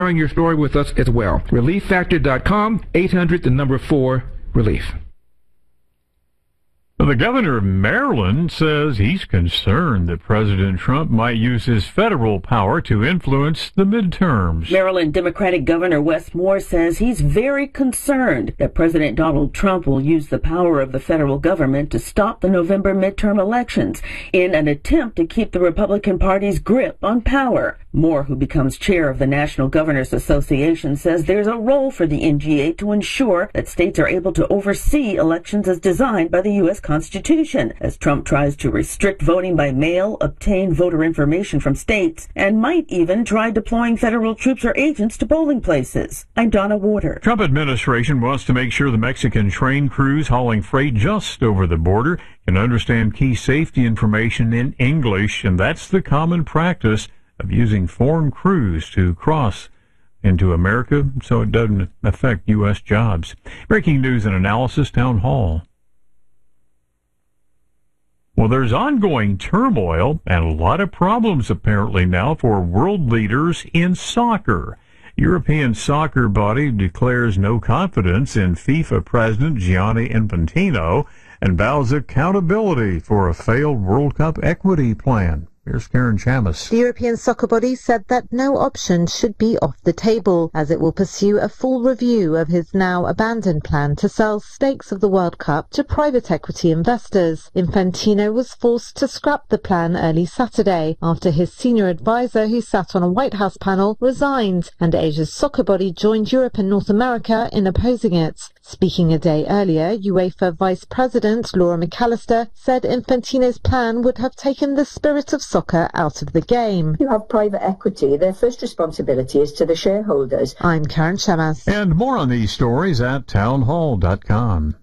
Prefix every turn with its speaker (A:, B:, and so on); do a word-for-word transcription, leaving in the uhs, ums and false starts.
A: sharing your story with us as well. relief factor dot com, eight hundred, the number four, relief.
B: The governor of Maryland says he's concerned that President Trump might use his federal power to influence the midterms.
C: Maryland Democratic Governor Wes Moore says he's very concerned that President Donald Trump will use the power of the federal government to stop the November midterm elections in an attempt to keep the Republican Party's grip on power. Moore, who becomes chair of the National Governors Association, says there's a role for the N G A to ensure that states are able to oversee elections as designed by the U S Constitution, as Trump tries to restrict voting by mail, obtain voter information from states, and might even try deploying federal troops or agents to polling places. I'm Donna Warder.
B: Trump administration wants to make sure the Mexican train crews hauling freight just over the border can understand key safety information in English, and that's the common practice of using foreign crews to cross into America so it doesn't affect U S jobs. Breaking news and analysis, Town Hall. Well, there's ongoing turmoil and a lot of problems apparently now for world leaders in soccer. European soccer body declares no confidence in FIFA president Gianni Infantino and vows accountability for a failed World Cup equity plan. Here's Karen Chamis.
D: The European soccer body said that no option should be off the table, as it will pursue a full review of his now abandoned plan to sell stakes of the World Cup to private equity investors. Infantino was forced to scrap the plan early Saturday after his senior advisor, who sat on a White House panel, resigned, and Asia's soccer body joined Europe and North America in opposing it. Speaking a day earlier, UEFA Vice President Laura McAllister said Infantino's plan would have taken the spirit of soccer out of the game.
E: You have private equity. Their first responsibility is to the shareholders.
D: I'm Karen Chamas.
B: And more on these stories at townhall dot com.